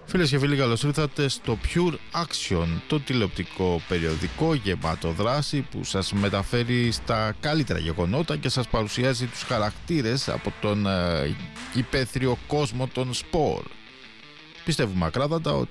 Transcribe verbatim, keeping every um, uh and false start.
Φίλες και φίλοι, καλώς ήρθατε στο Pure Action, το τηλεοπτικό περιοδικό γεμάτο δράση που σας μεταφέρει στα καλύτερα γεγονότα και σας παρουσιάζει τους χαρακτήρες από τον ε, υπαίθριο κόσμο των σπορ. Πιστεύουμε ακράδαντα ότι